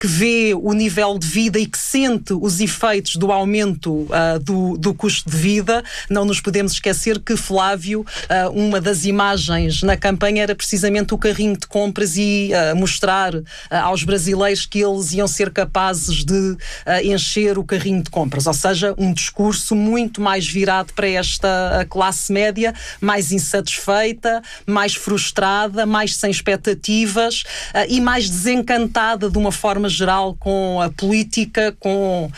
que vê o nível de vida e que sente os efeitos do aumento do custo de vida. Não nos podemos esquecer que Flávio, uma das imagens na campanha era precisamente o carrinho de compras e mostrar aos brasileiros que eles iam ser capazes de encher o carrinho de compras. Ou seja, um discurso muito mais virado para esta classe média, mais insatisfeita, mais frustrada, mais sem expectativas e mais desencantada de uma forma geral com a política, com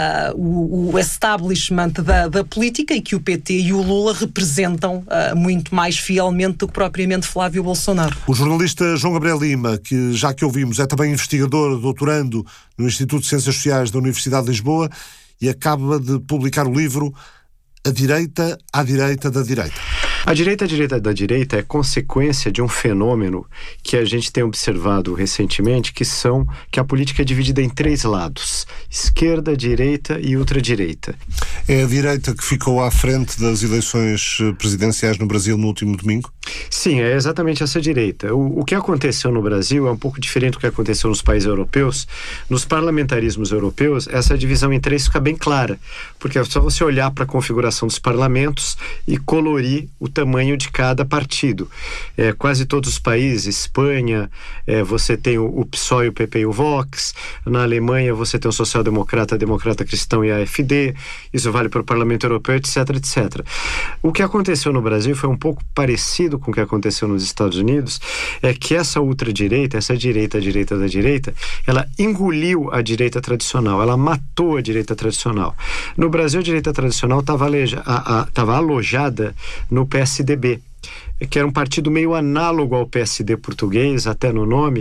o establishment da política, e que o PT e o Lula representam muito mais fielmente do que propriamente Flávio Bolsonaro. O jornalista João Gabriel Lima, que já que ouvimos, é também investigador, doutorando no Instituto de Ciências Sociais da Universidade de Lisboa e acaba de publicar o livro A Direita à Direita da Direita. A direita da direita é consequência de um fenômeno que a gente tem observado recentemente, que a política é dividida em 3 lados: esquerda, direita e ultradireita. É a direita que ficou à frente das eleições presidenciais no Brasil no último domingo? Sim, é exatamente essa direita. O que aconteceu no Brasil é um pouco diferente do que aconteceu nos países europeus. Nos parlamentarismos europeus, essa divisão em 3 fica bem clara, porque é só você olhar para a configuração dos parlamentos e colorir o tamanho de cada partido. Quase todos os países, Espanha, você tem o PSOE, o PP e o Vox. Na Alemanha você tem o social-democrata, democrata cristão e a AfD. Isso vale para o Parlamento Europeu, etc, etc. O que aconteceu no Brasil foi um pouco parecido com o que aconteceu nos Estados Unidos, é que essa ultradireita, essa direita da direita, ela engoliu a direita tradicional, ela matou a direita tradicional. No Brasil, a direita tradicional estava alojada no PSDB, que era um partido meio análogo ao PSD português, até no nome,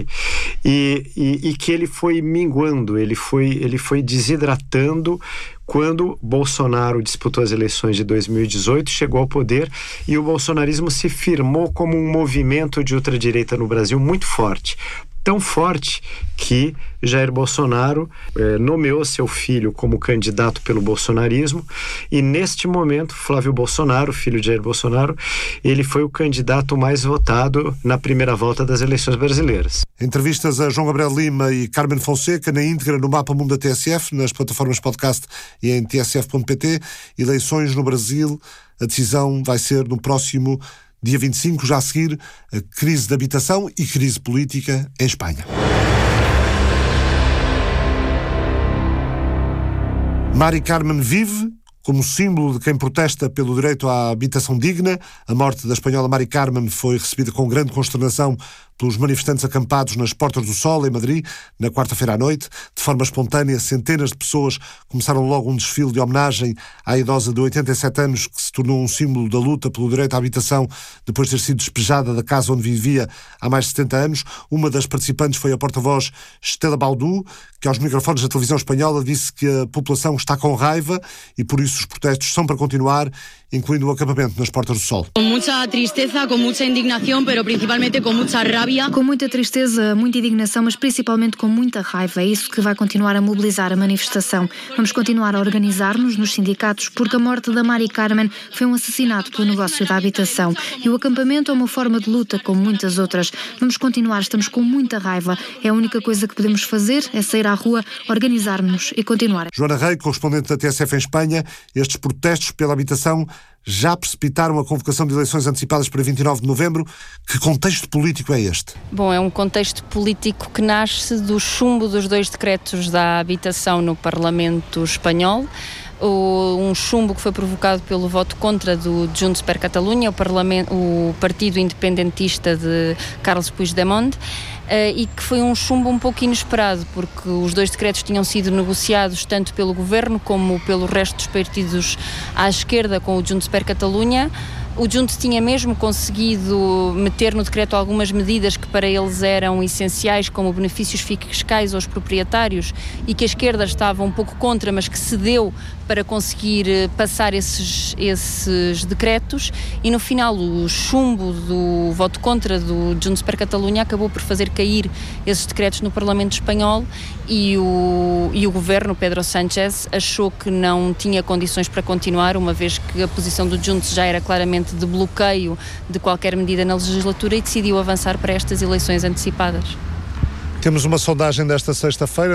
e que ele foi minguando, ele foi desidratando quando Bolsonaro disputou as eleições de 2018, chegou ao poder e o bolsonarismo se firmou como um movimento de ultradireita no Brasil muito forte. Tão forte que Jair Bolsonaro nomeou seu filho como candidato pelo bolsonarismo, e neste momento Flávio Bolsonaro, filho de Jair Bolsonaro, ele foi o candidato mais votado na primeira volta das eleições brasileiras. Entrevistas a João Gabriel Lima e Carmen Fonseca na íntegra no Mapa Mundo da TSF, nas plataformas podcast e em tsf.pt. Eleições no Brasil, a decisão vai ser no próximo dia 25, já a seguir, a crise de habitação e crise política em Espanha. Mari Carmen vive como símbolo de quem protesta pelo direito à habitação digna. A morte da espanhola Mari Carmen foi recebida com grande consternação pelos manifestantes acampados nas Portas do Sol, em Madrid, na quarta-feira à noite. De forma espontânea, centenas de pessoas começaram logo um desfile de homenagem à idosa de 87 anos, que se tornou um símbolo da luta pelo direito à habitação depois de ter sido despejada da casa onde vivia há mais de 70 anos. Uma das participantes foi a porta-voz Estela Baudú, que aos microfones da televisão espanhola disse que a população está com raiva e por isso os protestos são para continuar, incluindo o acampamento nas Portas do Sol. Com muita tristeza, com muita indignação, mas principalmente com muita raiva. Com muita tristeza, muita indignação, mas principalmente com muita raiva. É isso que vai continuar a mobilizar a manifestação. Vamos continuar a organizar-nos nos sindicatos, porque a morte da Mari Carmen foi um assassinato pelo negócio da habitação. E o acampamento é uma forma de luta, como muitas outras. Vamos continuar, estamos com muita raiva. É a única coisa que podemos fazer, é sair à rua, organizar-nos e continuar. Joana Rei, correspondente da TSF em Espanha, estes protestos pela habitação já precipitaram a convocação de eleições antecipadas para 29 de novembro. Que contexto político é este? Bom, é um contexto político que nasce do chumbo dos 2 decretos da habitação no Parlamento espanhol. Um chumbo que foi provocado pelo voto contra do Junts per Catalunya, o partido independentista de Carles Puigdemont, e que foi um chumbo um pouco inesperado, porque os 2 decretos tinham sido negociados tanto pelo governo como pelo resto dos partidos à esquerda com o Junts per Catalunya. O Junts tinha mesmo conseguido meter no decreto algumas medidas que para eles eram essenciais, como benefícios fiscais aos proprietários, e que a esquerda estava um pouco contra, mas que cedeu para conseguir passar esses decretos, e no final o chumbo do voto contra do Junts per Catalunya acabou por fazer cair esses decretos no Parlamento espanhol, e o governo, Pedro Sánchez, achou que não tinha condições para continuar, uma vez que a posição do Junts já era claramente de bloqueio de qualquer medida na legislatura, e decidiu avançar para estas eleições antecipadas. Temos uma sondagem desta sexta-feira.